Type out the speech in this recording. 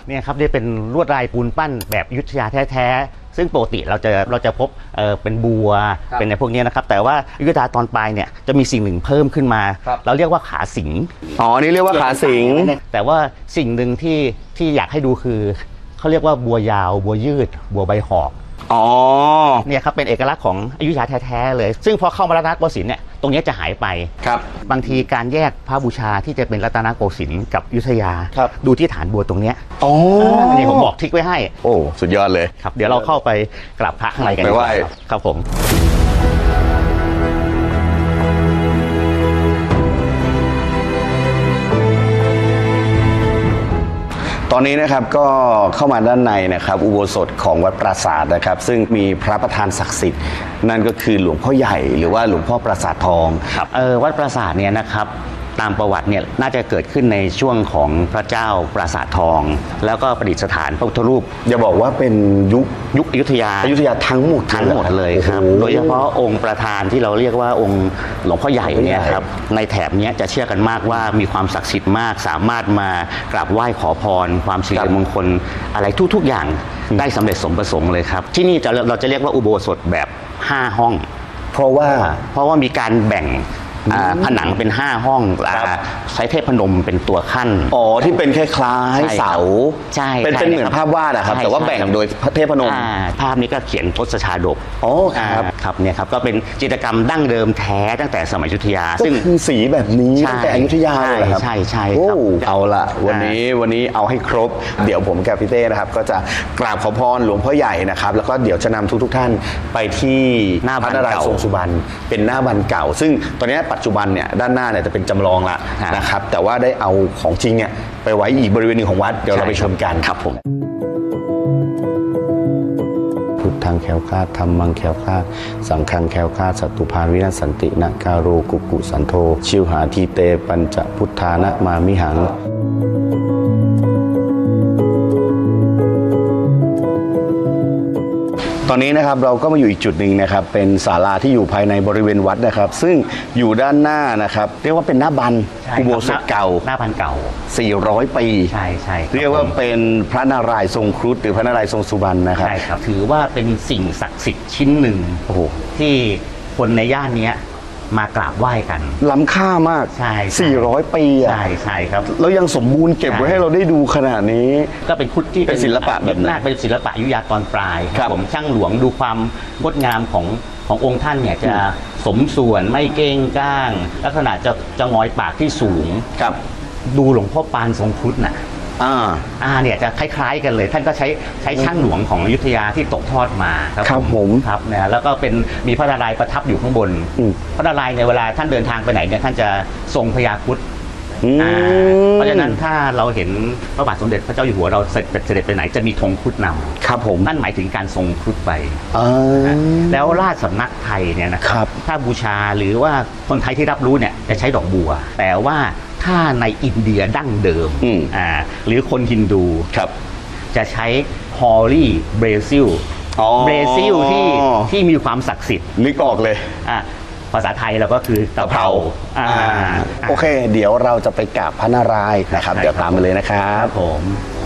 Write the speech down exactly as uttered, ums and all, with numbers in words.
เนี่ยครับนี่เป็นลวดลายปูนปั้นแบบอยุธยาแท้ๆซึ่งปกติเราจะเราจะพบเอ่อเป็นบัวเป็นในพวกนี้นะครับแต่ว่าอยุธยาตอนปลายเนี่ยจะมีสิ่งหนึ่งเพิ่มขึ้นมาเราเรียกว่าขาสิงอ๋อนี่เรียกว่าขาสิงแต่ว่าสิ่งหนึ่งที่ที่อยากให้ดูคือเขาเรียกว่าบัวยาวบัวยืดบัวใบหอกอ๋อเนี่ยครับเป็นเอกลักษณ์ของอยุธยาแท้ๆเลยซึ่งพอเข้ามารัตนโกสินทร์เนี่ยตรงนี้จะหายไปครับบางทีการแยกพระบูชาที่จะเป็นรัตนโกสินทร์กับอยุธยาดูที่ฐานบัวตรงเนี้ยอ๋อนี่ผมบอกทิกไว้ให้โอ้สุดยอดเลยครับเดี๋ยวเราเข้าไปกราบพระข้างในกันไปไหว้ครับผมตอนนี้นะครับก็เข้ามาด้านในนะครับอุโบสถของวัดปราสาทนะครับซึ่งมีพระประธานศักดิ์สิทธิ์นั่นก็คือหลวงพ่อใหญ่หรือว่าหลวงพ่อปราสาททองครับเออวัดปราสาทเนี่ยนะครับตามประวัติเนี่ยน่าจะเกิดขึ้นในช่วงของพระเจ้าปราสาททองแล้วก็ประดิษฐานพระพุทธรูปอย่าบอกว่าเป็นยุคยุคอยุธยาอยุธยาทั้งหมดทั้งหมดเลยครับโดยเฉพาะองค์ประธานที่เราเรียกว่าองค์หลวงพ่อใหญ่เนี่ยครับในแถบนี้จะเชื่อกันมากว่ามีความศักดิ์สิทธิ์มากสามารถมากราบไหว้ขอพรความสิริมงคลอะไรทุกๆอย่างได้สำเร็จสมประสงค์เลยครับที่นี่จะเราจะเรียกว่าอุโบสถแบบห้าห้องเพราะว่าเพราะว่ามีการแบ่งผนังเป็นห้าห้องใช้เทพนมเป็นตัวขั้นอ๋อที่เป็นคล้ายๆเสาใช่เป็นเป็นเหมือนภาพวาดอะครับแต่ว่าแบ่งโดยเทพนมภาพนี้ก็เขียนทศชาดกอ๋อครับครับเนี่ยครับก็เป็นจิตรกรรมดั้งเดิมแท้ตั้งแต่สมัยอยุธยาซึ่งคือสีแบบนี้ตั้งแต่อยุธยาเลยครับใช่ใช่ครับเอาละวันนี้วันนี้เอาให้ครบเดี๋ยวผมกับพี่เต้นะครับก็จะกราบขอพรหลวงพ่อใหญ่นะครับแล้วก็เดี๋ยวจะนำทุกๆท่านไปที่หน้าพระนารายณ์ทรงสุบรรณเป็นหน้าบันเก่าซึ่งตอนนี้ปัจจุบันเนี่ยด้านหน้าเนี่ยจะเป็นจำลองละนะครับแต่ว่าได้เอาของจริงเนี่ยไปไว้อีกบริเวณหนึ่งของวัดเดี๋ยวเราไปชมกันครับผมพุทธังแคล้วคลาดธรรมังแคล้วคลาดสังฆังแคล้วคลาดสัตตุพานวินาศสันตินะการโรกุกุสันโธชิวหาทีเตปัญจพุทธานะมามิหังตอนนี้นะครับเราก็มาอยู่อีกจุดหนึ่งนะครับเป็นศาลาที่อยู่ภายในบริเวณวัดนะครับซึ่งอยู่ด้านหน้านะครับเรียกว่าเป็นหน้าบันอุโบสถเก่าหน้าบันเก่าสี่ร้อยปีใช่ใช่เรียกว่าเป็นพระนารายณ์ทรงครุฑหรือพระนารายณ์ทรงสุบรรณนะครับใช่ครับถือว่าเป็นสิ่งศักดิ์สิทธิ์ชิ้นหนึ่งโอ้โหที่คนในย่านนี้มากราบไหว้กันล้ำค่ามากใช่สี่ร้อยปีอ่ะใช่ใช่ครับแล้วยังสมบูรณ์เก็บไว้ให้เราได้ดูขนาดนี้ก็เป็นพุทธที่เป็นศิลปะแบบนั้นเป็นศิลปะยุธยาตอนปลายครับผมช่างหลวงดูความงดงามของขององค์ท่านเนี่ยจะสมส่วนไม่เก้งก้างลักษณะจะจะงอยปากที่สูงครับดูหลวงพ่อปานทรงครุฑน่ะอ่าอ่าเนี่ยจะคล้ายๆกันเลยท่านก็ใช้ใช้ช่างหลวงของอยุธยาที่ตกทอดมาครับผมครับเนี่ยแล้วก็เป็นมีพระนารายณ์ประทับอยู่ข้างบนพระนารายณ์ในเวลาท่านเดินทางไปไหนเนี่ยท่านจะทรงพญาครุฑเพราะฉะนั้นถ้าเราเห็นพระบาทสมเด็จพระเจ้าอยู่หัวเราเสด็จเสด็จไปไหนจะมีธงครุฑนำครับผมนั่นหมายถึงการทรงครุฑไปแล้วราชสำนักไทยเนี่ยนะครับถ้าบูชาหรือว่าคนไทยที่รับรู้เนี่ยจะใช้ดอกบัวแต่ว่าถ้าในอินเดียดั้งเดิมอ่าหรือคนฮินดูครับจะใช้ฮอลลี่เบรซิลเบรซิลที่ที่มีความศักดิ์สิทธิ์นึกออกเลยอ่าภาษาไทยเราก็คือตะเภาโอเคเดี๋ยวเราจะไปกราบพระนารายณ์นะครับเดี๋ยวตามมาเลยนะครับผม